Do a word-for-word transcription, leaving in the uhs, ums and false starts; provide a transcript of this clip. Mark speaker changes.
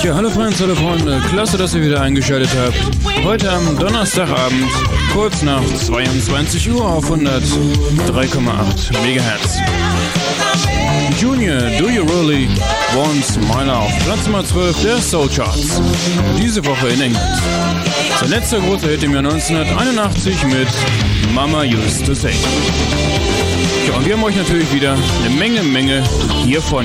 Speaker 1: Ja, hallo Freunde, hallo Freunde, klasse, dass ihr wieder eingeschaltet habt. Heute am Donnerstagabend, kurz nach zweiundzwanzig Uhr auf hundertdrei Komma acht Megahertz. Junior, Do You Really Want My Love, Platz Nummer zwölf der Soul Charts. Diese Woche in England. Sein letzter großer Hit im Jahr neunzehnhunderteinundachtzig mit Mama Used to Say. Ja, und wir haben euch natürlich wieder eine Menge, Menge hiervon